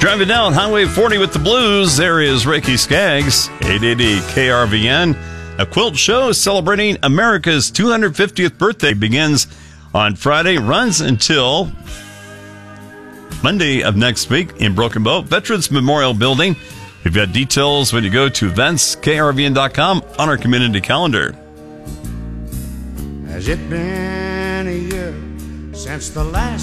Driving down Highway 40 with the blues, there is Ricky Skaggs, 880 KRVN. A quilt show celebrating America's 250th birthday begins on Friday, runs until Monday of next week in Broken Bow Veterans Memorial Building. We've got details when you go to eventskrvn.com on our community calendar. Has it been a year since the last